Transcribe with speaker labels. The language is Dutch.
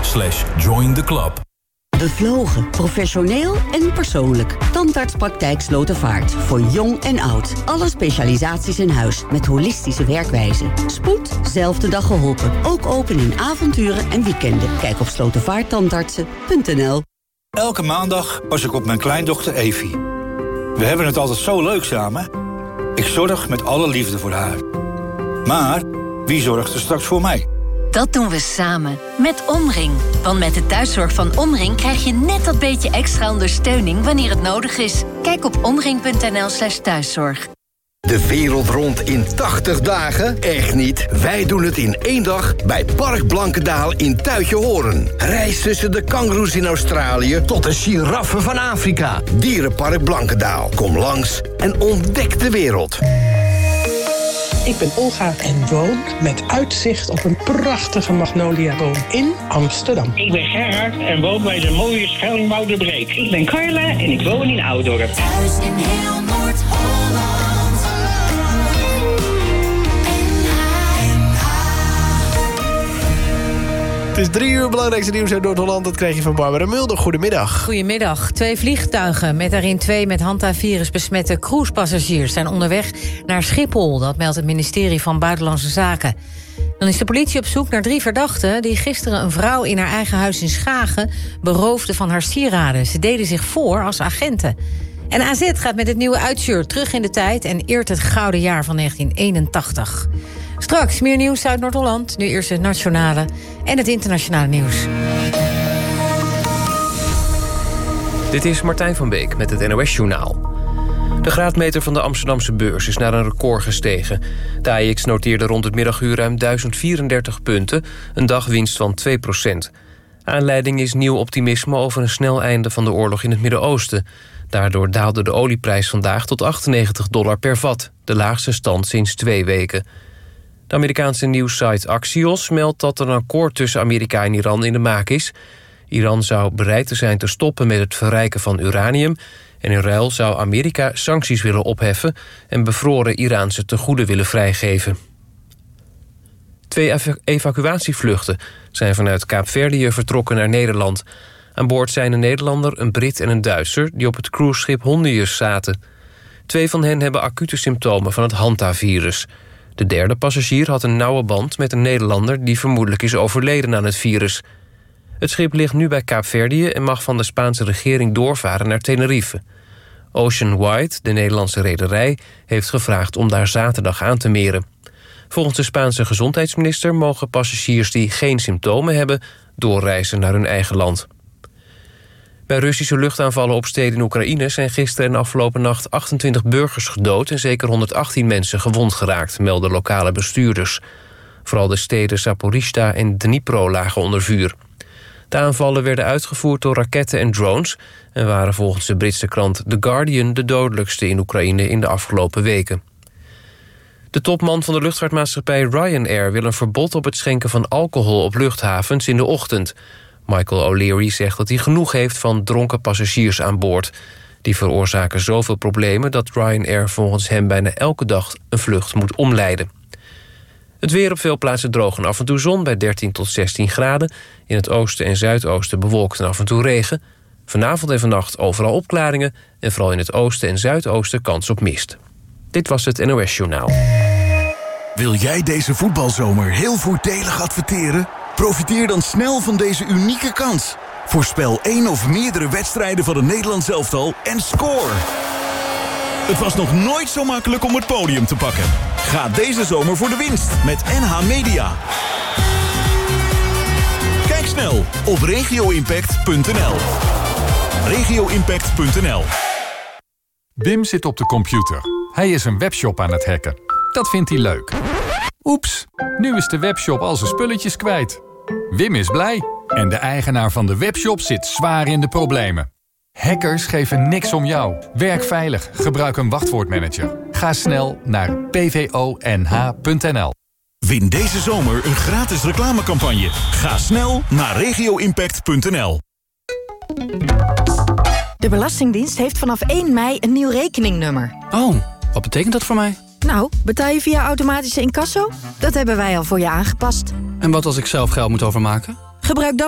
Speaker 1: tandarts.nl/join the club.
Speaker 2: Bevlogen, professioneel en persoonlijk. Tandartspraktijk Slotervaart. Voor jong en oud. Alle specialisaties in huis. Met holistische werkwijze. Spoed, zelfde dag geholpen. Ook open in avonturen en weekenden. Kijk op slotervaarttandartsen.nl.
Speaker 3: Elke maandag pas ik op mijn kleindochter Evie. We hebben het altijd zo leuk samen. Ik zorg met alle liefde voor haar. Maar wie zorgt er straks voor mij?
Speaker 4: Dat doen we samen, met Omring. Want met de thuiszorg van Omring krijg je net dat beetje extra ondersteuning wanneer het nodig is. Kijk op omring.nl/thuiszorg.
Speaker 5: De wereld rond in 80 dagen? Echt niet. Wij doen het in 1 dag bij Park Blankendaal in Tuitjehoorn. Reis tussen de kangoeroes in Australië tot de giraffen van Afrika. Dierenpark Blankendaal. Kom langs en ontdek de wereld.
Speaker 6: Ik ben Olga en woon met uitzicht op een prachtige magnoliaboom in Amsterdam.
Speaker 7: Ik ben Gerard en woon bij de mooie Schellingwouderbreek. Ik ben Carla en ik woon in Oudorp.
Speaker 8: Thuis in heel Noord-Holland.
Speaker 9: Het is 3 uur, belangrijkste nieuws uit Noord-Holland. Dat krijg je van Barbara Mulder. Goedemiddag.
Speaker 10: Goedemiddag. 2 vliegtuigen met daarin 2 met Hanta-virus besmette cruisepassagiers zijn onderweg naar Schiphol. Dat meldt het ministerie van Buitenlandse Zaken. Dan is de politie op zoek naar 3 verdachten die gisteren een vrouw in haar eigen huis in Schagen beroofden van haar sieraden. Ze deden zich voor als agenten. En AZ gaat met het nieuwe uitshirt terug in de tijd en eert het gouden jaar van 1981. Straks meer nieuws uit Noord-Holland. Nu eerst het nationale en het internationale nieuws.
Speaker 11: Dit is Martijn van Beek met het NOS-journaal. De graadmeter van de Amsterdamse beurs is naar een record gestegen. De AEX noteerde rond het middaguur ruim 1034 punten, een dagwinst van 2%. Aanleiding is nieuw optimisme over een snel einde van de oorlog in het Midden-Oosten. Daardoor daalde de olieprijs vandaag tot $98 per vat, de laagste stand sinds 2 weken. De Amerikaanse nieuwssite Axios meldt dat er een akkoord tussen Amerika en Iran in de maak is. Iran zou bereid te zijn te stoppen met het verrijken van uranium en in ruil zou Amerika sancties willen opheffen en bevroren Iraanse tegoeden willen vrijgeven. 2 evacuatievluchten zijn vanuit Kaapverdië vertrokken naar Nederland. Aan boord zijn een Nederlander, een Brit en een Duitser die op het cruiseschip Hondius zaten. 2 van hen hebben acute symptomen van het Hanta-virus. De 3e passagier had een nauwe band met een Nederlander die vermoedelijk is overleden aan het virus. Het schip ligt nu bij Kaapverdië en mag van de Spaanse regering doorvaren naar Tenerife. Ocean White, de Nederlandse rederij, heeft gevraagd om daar zaterdag aan te meren. Volgens de Spaanse gezondheidsminister mogen passagiers die geen symptomen hebben doorreizen naar hun eigen land. Bij Russische luchtaanvallen op steden in Oekraïne zijn gisteren en afgelopen nacht 28 burgers gedood en zeker 118 mensen gewond geraakt, melden lokale bestuurders. Vooral de steden Zaporizhzhia en Dnipro lagen onder vuur. De aanvallen werden uitgevoerd door raketten en drones en waren volgens de Britse krant The Guardian de dodelijkste in Oekraïne in de afgelopen weken. De topman van de luchtvaartmaatschappij Ryanair wil een verbod op het schenken van alcohol op luchthavens in de ochtend. Michael O'Leary zegt dat hij genoeg heeft van dronken passagiers aan boord. Die veroorzaken zoveel problemen dat Ryanair volgens hem bijna elke dag een vlucht moet omleiden. Het weer op veel plaatsen droog en af en toe zon bij 13 tot 16 graden. In het oosten en zuidoosten bewolkt en af en toe regen. Vanavond en vannacht overal opklaringen en vooral in het oosten en zuidoosten kans op mist. Dit was het NOS-journaal.
Speaker 12: Wil jij deze voetbalzomer heel voordelig adverteren? Profiteer dan snel van deze unieke kans. Voorspel 1 of meerdere wedstrijden van het Nederlands elftal en score. Het was nog nooit zo makkelijk om het podium te pakken. Ga deze zomer voor de winst met NH Media. Kijk snel op regioimpact.nl. regioimpact.nl.
Speaker 13: Wim zit op de computer. Hij is een webshop aan het hacken. Dat vindt hij leuk. Oeps, nu is de webshop al zijn spulletjes kwijt. Wim is blij. En de eigenaar van de webshop zit zwaar in de problemen. Hackers geven niks om jou. Werk veilig. Gebruik een wachtwoordmanager. Ga snel naar pvonh.nl.
Speaker 12: Win deze zomer een gratis reclamecampagne. Ga snel naar regioimpact.nl.
Speaker 14: De Belastingdienst heeft vanaf 1 mei een nieuw rekeningnummer.
Speaker 15: Oh, wat betekent dat voor mij?
Speaker 14: Nou, betaal je via automatische incasso? Dat hebben wij al voor je aangepast.
Speaker 15: En wat als ik zelf geld moet overmaken?
Speaker 14: Gebruik dan